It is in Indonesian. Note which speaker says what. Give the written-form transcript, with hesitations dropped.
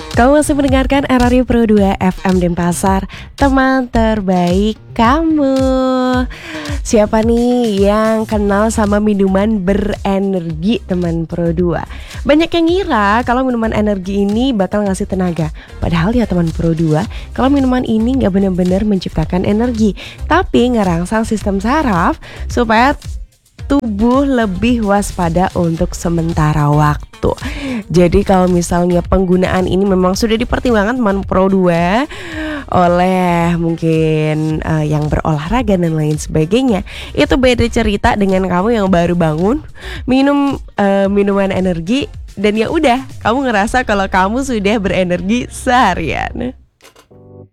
Speaker 1: Kamu masih mendengarkan RRI Pro 2 FM Denpasar, teman terbaik kamu. Siapa nih yang kenal sama minuman berenergi teman Pro 2? Banyak yang ngira kalau minuman energi ini bakal ngasih tenaga. Padahal ya teman Pro 2, kalau minuman ini nggak benar-benar menciptakan energi, tapi ngerangsang sistem saraf supaya tubuh lebih waspada untuk sementara waktu. Jadi kalau misalnya penggunaan ini memang sudah dipertimbangkan teman Pro 2 oleh mungkin yang berolahraga dan lain sebagainya, itu beda cerita dengan kamu yang baru bangun minum minuman energi dan ya udah kamu ngerasa kalau kamu sudah berenergi seharian.